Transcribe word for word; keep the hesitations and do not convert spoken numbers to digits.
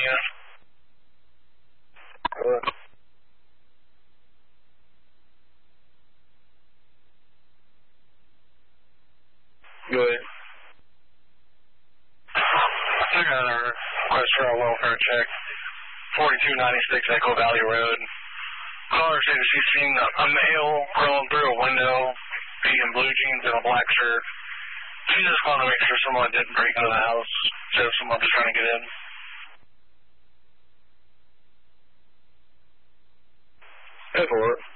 you. Good. Go ahead. I got a request for a welfare check. forty-two ninety-six Echo Valley Road. Caller said she's seen a, a male crawling through a window, eating blue jeans and a black shirt. She just wanted to make sure someone didn't break into the house, so if someone was trying to get in. Go for it.